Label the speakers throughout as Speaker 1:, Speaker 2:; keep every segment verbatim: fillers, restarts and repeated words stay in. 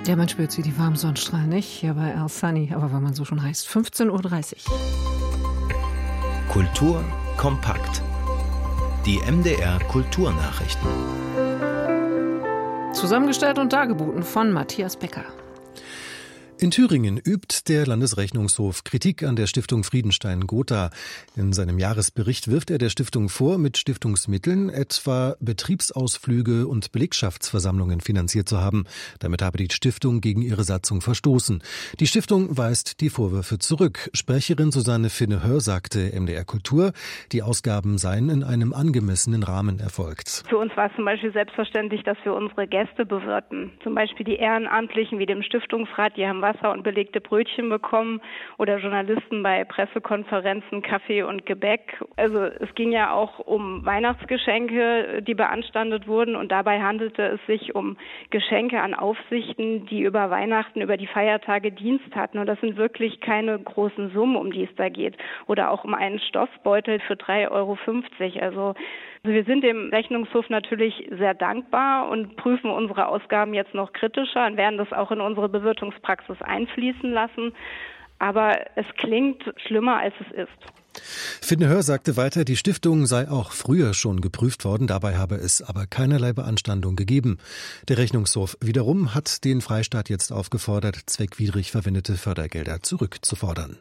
Speaker 1: Ja, man spürt sie, die warmen Sonnenstrahlen nicht, hier bei Al Sunny, aber wenn man so schon heißt, fünfzehn Uhr dreißig.
Speaker 2: Kultur kompakt. Die M D R Kulturnachrichten.
Speaker 1: Zusammengestellt und dargeboten von Matthias Becker.
Speaker 3: In Thüringen übt der Landesrechnungshof Kritik an der Stiftung Friedenstein Gotha. In seinem Jahresbericht wirft er der Stiftung vor, mit Stiftungsmitteln etwa Betriebsausflüge und Belegschaftsversammlungen finanziert zu haben. Damit habe die Stiftung gegen ihre Satzung verstoßen. Die Stiftung weist die Vorwürfe zurück. Sprecherin Susanne Finne-Hör sagte M D R Kultur, die Ausgaben seien in einem angemessenen Rahmen erfolgt.
Speaker 4: Für uns war es zum Beispiel selbstverständlich, dass wir unsere Gäste bewirten. Zum Beispiel die Ehrenamtlichen wie dem Stiftungsrat, die haben Wasser und belegte Brötchen bekommen, oder Journalisten bei Pressekonferenzen, Kaffee und Gebäck. Also es ging ja auch um Weihnachtsgeschenke, die beanstandet wurden, und dabei handelte es sich um Geschenke an Aufsichten, die über Weihnachten, über die Feiertage Dienst hatten. Und das sind wirklich keine großen Summen, um die es da geht. Oder auch um einen Stoffbeutel für drei Euro fünfzig. Also wir sind dem Rechnungshof natürlich sehr dankbar und prüfen unsere Ausgaben jetzt noch kritischer und werden das auch in unsere Bewirtungspraxis einfließen lassen. Aber es klingt schlimmer, als es ist.
Speaker 3: Finne-Hör sagte weiter, die Stiftung sei auch früher schon geprüft worden, dabei habe es aber keinerlei Beanstandung gegeben. Der Rechnungshof wiederum hat den Freistaat jetzt aufgefordert, zweckwidrig verwendete Fördergelder zurückzufordern.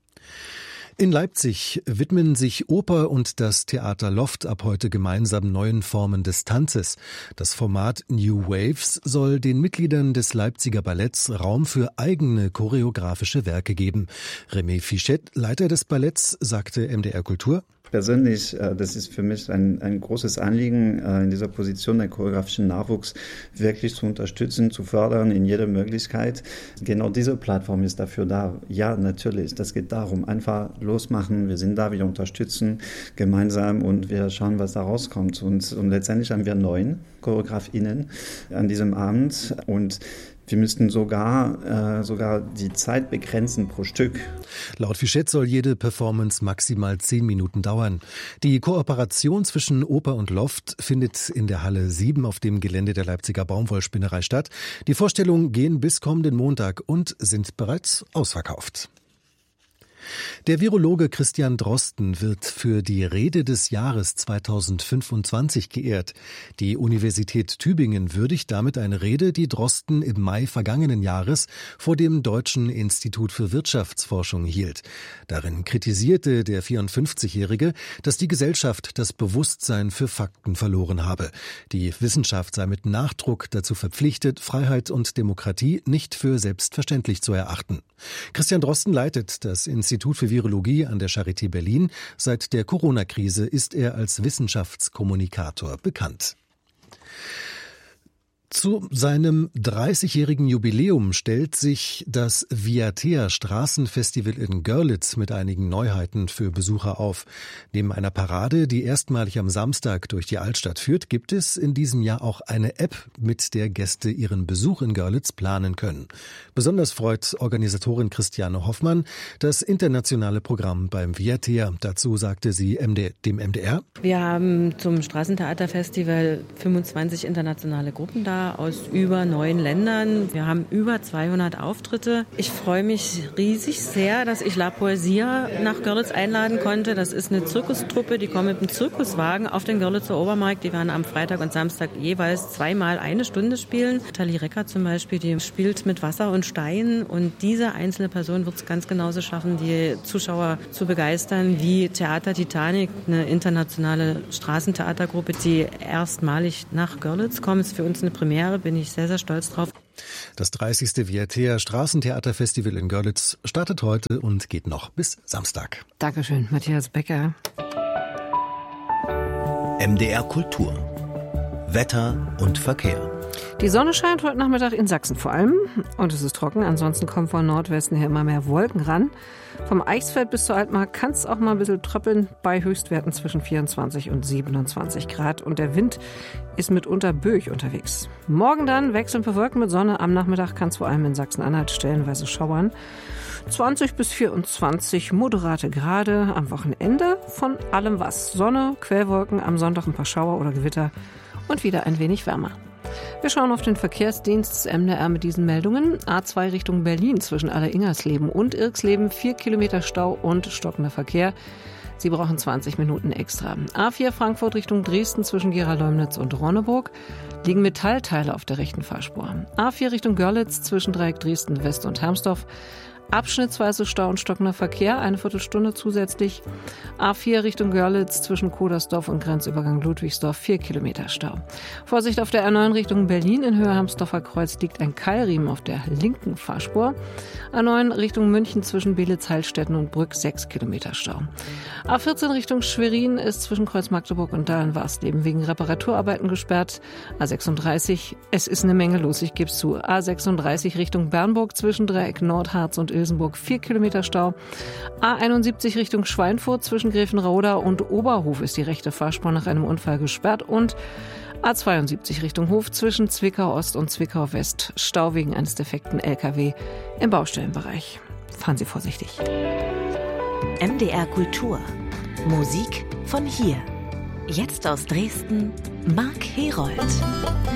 Speaker 3: In Leipzig widmen sich Oper und das Theater Loft ab heute gemeinsam neuen Formen des Tanzes. Das Format New Waves soll den Mitgliedern des Leipziger Balletts Raum für eigene choreografische Werke geben. René Fichette, Leiter des Balletts, sagte M D R Kultur:
Speaker 5: Persönlich, das ist für mich ein, ein großes Anliegen, in dieser Position den choreografischen Nachwuchs wirklich zu unterstützen, zu fördern in jeder Möglichkeit. Genau diese Plattform ist dafür da. Ja, natürlich, das geht darum, einfach losmachen. Wir sind da, wir unterstützen gemeinsam und wir schauen, was da rauskommt. Und, und letztendlich haben wir neun ChoreografInnen an diesem Abend, und wir müssten sogar, äh, sogar die Zeit begrenzen pro Stück.
Speaker 3: Laut Fichette soll jede Performance maximal zehn Minuten dauern. Die Kooperation zwischen Oper und Loft findet in der Halle sieben auf dem Gelände der Leipziger Baumwollspinnerei statt. Die Vorstellungen gehen bis kommenden Montag und sind bereits ausverkauft. Der Virologe Christian Drosten wird für die Rede des Jahres zweitausendfünfundzwanzig geehrt. Die Universität Tübingen würdigt damit eine Rede, die Drosten im Mai vergangenen Jahres vor dem Deutschen Institut für Wirtschaftsforschung hielt. Darin kritisierte der vierundfünfzigjährige, dass die Gesellschaft das Bewusstsein für Fakten verloren habe. Die Wissenschaft sei mit Nachdruck dazu verpflichtet, Freiheit und Demokratie nicht für selbstverständlich zu erachten. Christian Drosten leitet das Institut für Virologie an der Charité Berlin. Seit der Corona-Krise ist er als Wissenschaftskommunikator bekannt. Zu seinem dreißigjährigen Jubiläum stellt sich das Viatea Straßenfestival in Görlitz mit einigen Neuheiten für Besucher auf. Neben einer Parade, die erstmalig am Samstag durch die Altstadt führt, gibt es in diesem Jahr auch eine App, mit der Gäste ihren Besuch in Görlitz planen können. Besonders freut Organisatorin Christiane Hoffmann das internationale Programm beim Viatea. Dazu sagte sie dem M D R:
Speaker 6: Wir haben zum Straßentheaterfestival fünfundzwanzig internationale Gruppen da aus über neun Ländern. Wir haben über zweihundert Auftritte. Ich freue mich riesig sehr, dass ich La Poesia nach Görlitz einladen konnte. Das ist eine Zirkustruppe, die kommt mit einem Zirkuswagen auf den Görlitzer Obermarkt. Die werden am Freitag und Samstag jeweils zweimal eine Stunde spielen. Tali Recker zum Beispiel, die spielt mit Wasser und Stein, und diese einzelne Person wird es ganz genauso schaffen, die Zuschauer zu begeistern wie Theater Titanic, eine internationale Straßentheatergruppe, die erstmalig nach Görlitz kommt. Das ist für uns eine Premiere. Bin ich sehr, sehr stolz drauf.
Speaker 3: Das dreißigste Viatea Straßentheaterfestival in Görlitz startet heute und geht noch bis Samstag.
Speaker 1: Dankeschön, Matthias Becker.
Speaker 2: M D R Kultur. Wetter und Verkehr.
Speaker 1: Die Sonne scheint heute Nachmittag in Sachsen vor allem und es ist trocken. Ansonsten kommen von Nordwesten her immer mehr Wolken ran. Vom Eichsfeld bis zur Altmark kann es auch mal ein bisschen tröppeln bei Höchstwerten zwischen vierundzwanzig und siebenundzwanzig Grad. Und der Wind ist mitunter böig unterwegs. Morgen dann wechselnd bewölkt mit Sonne. Am Nachmittag kann es vor allem in Sachsen-Anhalt stellenweise schauern. zwanzig bis vierundzwanzig moderate Grade. Am Wochenende von allem was. Sonne, Quellwolken, am Sonntag ein paar Schauer oder Gewitter und wieder ein wenig wärmer. Wir schauen auf den Verkehrsdienst des M D R mit diesen Meldungen. A zwei Richtung Berlin zwischen Aller-Ingersleben und Irxleben, vier Kilometer Stau und stockender Verkehr. Sie brauchen zwanzig Minuten extra. A vier Frankfurt Richtung Dresden zwischen Gera-Leumnitz und Ronneburg liegen Metallteile auf der rechten Fahrspur. A vier Richtung Görlitz zwischen Dreieck Dresden West und Hermsdorf. Abschnittsweise Stau und stockender Verkehr, eine Viertelstunde zusätzlich. A vier Richtung Görlitz zwischen Kodersdorf und Grenzübergang Ludwigsdorf, vier Kilometer Stau. Vorsicht auf der R neun Richtung Berlin in Höhe Hermsdorfer Kreuz liegt ein Keilriemen auf der linken Fahrspur. A neun Richtung München zwischen Belitz-Heilstätten und Brück, sechs Kilometer Stau. A vierzehn Richtung Schwerin ist zwischen Kreuz Magdeburg und Dahlen-Warsleben wegen Reparaturarbeiten gesperrt. A sechsunddreißig, es ist eine Menge los, ich gebe es zu. A sechsunddreißig Richtung Bernburg zwischen Dreieck Nordharz und Ilsenburg, vier Kilometer Stau. A einundsiebzig Richtung Schweinfurt zwischen Gräfenrauda und Oberhof ist die rechte Fahrspur nach einem Unfall gesperrt. Und A zweiundsiebzig Richtung Hof zwischen Zwickau Ost und Zwickau West, Stau wegen eines defekten L K W im Baustellenbereich. Fahren Sie vorsichtig.
Speaker 7: M D R Kultur. Musik von hier. Jetzt aus Dresden, Marc Herold.